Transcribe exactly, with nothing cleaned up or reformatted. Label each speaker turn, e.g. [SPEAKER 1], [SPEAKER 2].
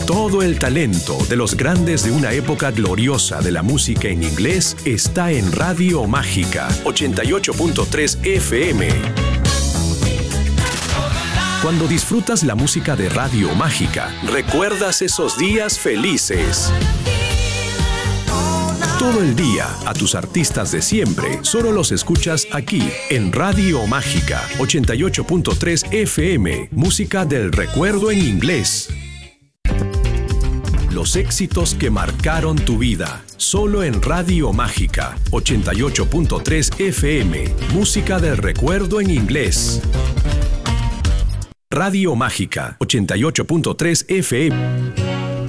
[SPEAKER 1] Todo el talento de los grandes de una época gloriosa de la música en inglés está en Radio Mágica ochenta y ocho punto tres F M. Cuando disfrutas la música de Radio Mágica, recuerdas esos días felices. Todo el día, a tus artistas de siempre, solo los escuchas aquí, en Radio Mágica ochenta y ocho punto tres F M, música del recuerdo en inglés. Los éxitos que marcaron tu vida, solo en Radio Mágica ochenta y ocho punto tres F M, música del recuerdo en inglés. Radio Mágica ochenta y ocho punto tres F M.